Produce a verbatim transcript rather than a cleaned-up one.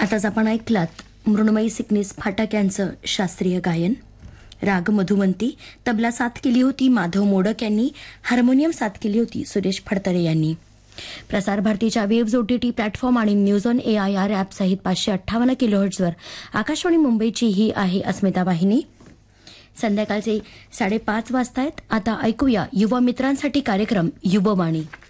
आताच आपण ऐकलात मृण्मयी सिकनीस फाटक यांचं शास्त्रीय गायन. राग मधुमंती, तबला साथ केली होती माधव मोडक यांनी, हार्मोनियम साथ केली होती सुरेश फडतरे यांनी. प्रसार भारतीच्या वेव्ज ओटीटी प्लॅटफॉर्म आणि news on A I R app सहित पाचशे अठ्ठावन्न किलोहर्ट्झवर आकाशवाणी मुंबईची ही आहे अस्मिता वाहिनी. संध्याकाळचे साडेपाच वाजतायत. आता ऐकूया युवा मित्रांसाठी कार्यक्रम युववाणी.